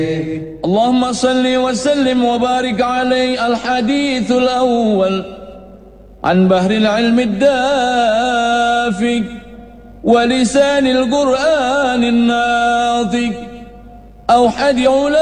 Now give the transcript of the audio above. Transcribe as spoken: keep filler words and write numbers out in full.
اللهم صل وسلم وبارك عليه. الحديث الأول عن بحر العلم الدافق ولسان القرآن الناطق. أوحد